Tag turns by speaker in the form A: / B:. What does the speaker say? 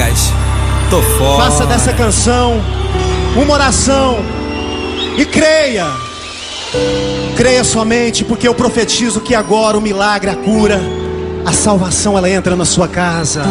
A: drogas. Tô fora.
B: Faça dessa canção uma oração e creia. Creia somente, porque eu profetizo que agora o milagre, a cura, a salvação, ela entra na sua casa.